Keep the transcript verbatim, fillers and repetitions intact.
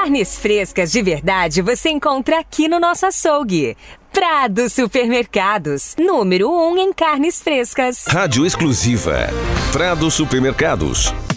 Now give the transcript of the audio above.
Carnes frescas de verdade você encontra aqui no nosso açougue. Prado Supermercados, número um em carnes frescas. Rádio exclusiva. Prado Supermercados.